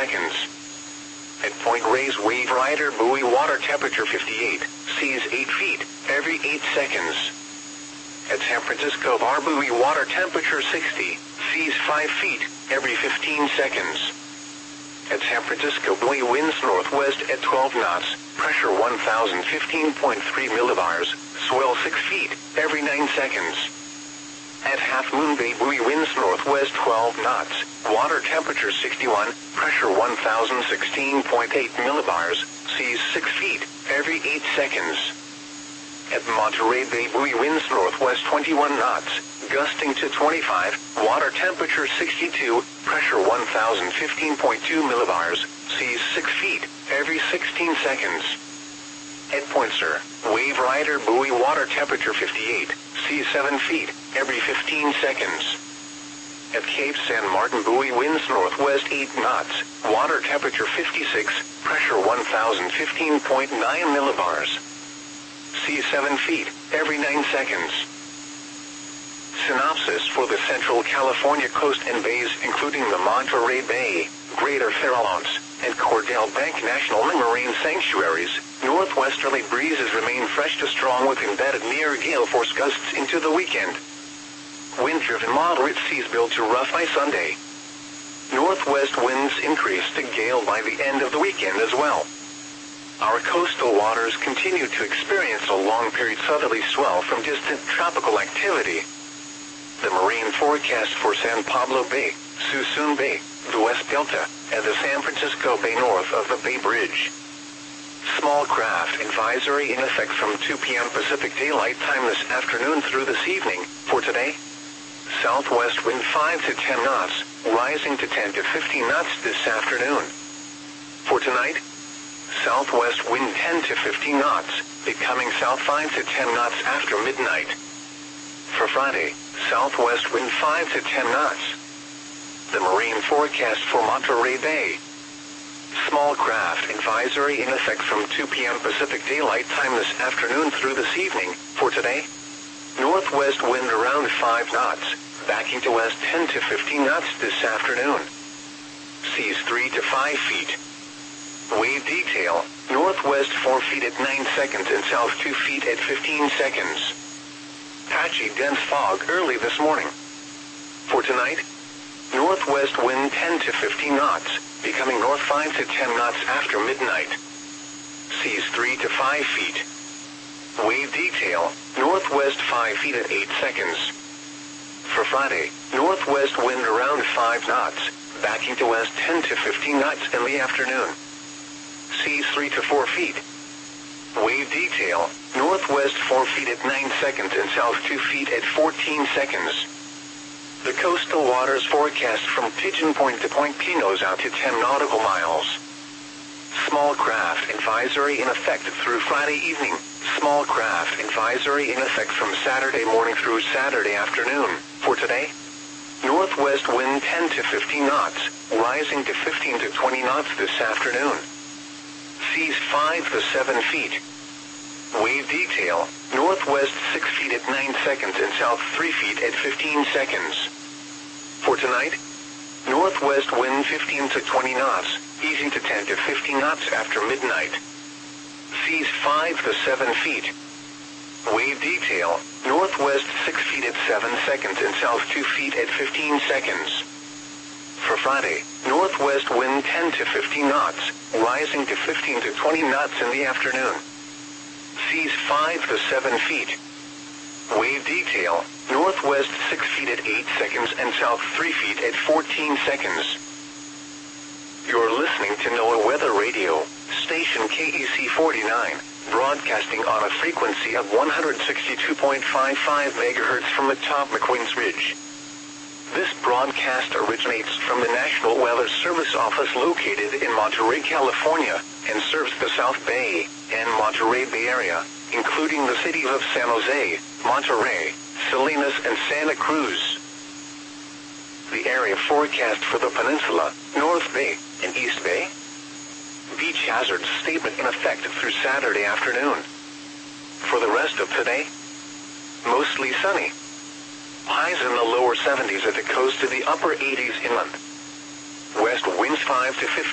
seconds. At Point Reyes Wave Rider Buoy, water temperature 58, seas 8 feet, every 8 seconds. At San Francisco Bar Buoy, water temperature 60, seas 5 feet, every 15 seconds. At San Francisco Buoy, winds northwest at 12 knots, pressure 1015.3 millibars, swell 6 feet, every 9 seconds. At Half Moon Bay Buoy, winds northwest 12 knots, water temperature 61, pressure 1016.8 millibars, seas 6 feet, every 8 seconds. At Monterey Bay Buoy, winds northwest 21 knots, gusting to 25, water temperature 62, pressure 1015.2 millibars, seas 6 feet, every 16 seconds. At Point Sur, Wave Rider Buoy, water temperature 58, seas 7 feet, every 15 seconds. At Cape San Martin Buoy, winds northwest 8 knots, water temperature 56, pressure 1015.9 millibars, seas 7 feet, every 9 seconds. Synopsis for the Central California coast and bays, including the Monterey Bay, Greater Farallones, and Cordell Bank National Marine Sanctuaries, northwesterly breezes remain fresh to strong with embedded near gale force gusts into the weekend. Wind-driven moderate seas build to rough by Sunday. Northwest winds increase to gale by the end of the weekend as well. Our coastal waters continue to experience a long-period southerly swell from distant tropical activity. The marine forecast for San Pablo Bay, Suisun Bay, the West Delta, and the San Francisco Bay north of the Bay Bridge. Small craft advisory in effect from 2 p.m. Pacific Daylight Time this afternoon through this evening. For today, southwest wind 5 to 10 knots, rising to 10 to 15 knots this afternoon. For tonight, southwest wind 10 to 15 knots, becoming south 5 to 10 knots after midnight. For Friday, southwest wind 5 to 10 knots. The marine forecast for Monterey Bay. Small craft advisory in effect from 2 p.m. Pacific Daylight Time this afternoon through this evening. For today, northwest wind around 5 knots, backing to west 10 to 15 knots this afternoon. Seas 3 to 5 feet. Wave detail, northwest 4 feet at 9 seconds and south 2 feet at 15 seconds. Patchy dense fog early this morning. For tonight, northwest wind 10 to 15 knots, becoming north 5 to 10 knots after midnight. Seas 3 to 5 feet. Wave detail, northwest 5 feet at 8 seconds. For Friday, northwest wind around 5 knots, backing to west 10 to 15 knots in the afternoon. Seas 3 to 4 feet. Wave detail, northwest 4 feet at 9 seconds and south 2 feet at 14 seconds. The coastal waters forecast from Pigeon Point to Point Pinos out to 10 nautical miles. Small craft advisory in effect through Friday evening. Small craft advisory in effect from Saturday morning through Saturday afternoon. For today, northwest wind 10 to 15 knots, rising to 15 to 20 knots this afternoon. Seas 5 to 7 feet. Wave detail, northwest 6 feet at 9 seconds and south 3 feet at 15 seconds. For tonight, northwest wind 15 to 20 knots, easing to 10 to 15 knots after midnight. Seas 5 to 7 feet. Wave detail, northwest 6 feet at 7 seconds and south 2 feet at 15 seconds. For Friday, northwest wind 10 to 15 knots, rising to 15 to 20 knots in the afternoon. Seas 5 to 7 feet. Wave detail, northwest 6 feet at 8 seconds and south 3 feet at 14 seconds. You're listening to NOAA Weather Radio, station KEC 49, broadcasting on a frequency of 162.55 MHz from atop McQueen's Ridge. This broadcast originates from the National Weather Service office located in Monterey, California, and serves the South Bay and Monterey Bay area, including the cities of San Jose, Monterey, Salinas, and Santa Cruz. The area forecast for the peninsula, North Bay, and East Bay. Beach hazard statement in effect through Saturday afternoon. For the rest of today, mostly sunny. Highs in the lower 70s at the coast to the upper 80s inland. West winds 5 to 15.